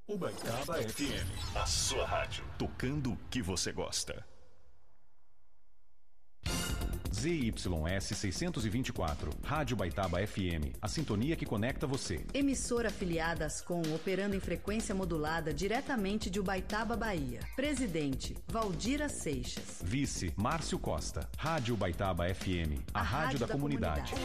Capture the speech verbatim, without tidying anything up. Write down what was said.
Ubaitaba F M, a sua rádio, tocando o que você gosta. Z Y S seiscentos e vinte e quatro, Rádio Ubaitaba F M, a sintonia que conecta você. Emissora afiliada Ascom, operando em frequência modulada diretamente de Ubaitaba, Bahia. Presidente, Valdira Seixas. Vice, Márcio Costa. Rádio Ubaitaba F M, a, a rádio, rádio da, da comunidade. comunidade.